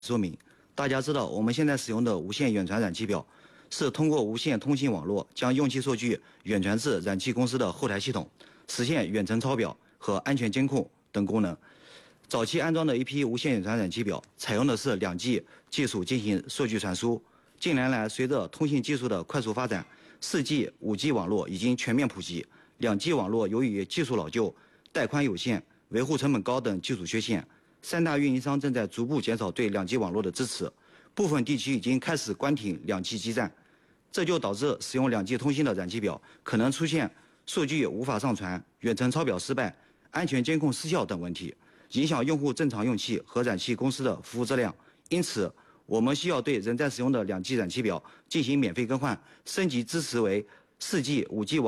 说明。大家知道，我们现在使用的无线远传燃气表，是通过无线通信网络将用气数据远传至燃气公司的后台系统，实现远程抄表和安全监控等功能。早期安装的一批无线远传燃气表，采用的是2G 技术进行数据传输。近年来，随着通信技术的快速发展，4G、5G 网络已经全面普及。2G 网络由于技术老旧、带宽有限、维护成本高等技术缺陷，3大运营商正在逐步减少对2G 网络的支持，部分地区已经开始关停2G 基站，这就导致使用2G 通信的燃气表可能出现数据无法上传、远程抄表失败、安全监控失效等问题，影响用户正常用气和燃气公司的服务质量。因此，我们需要对仍在使用的2G 燃气表进行免费更换，升级支持为4G、5G 网。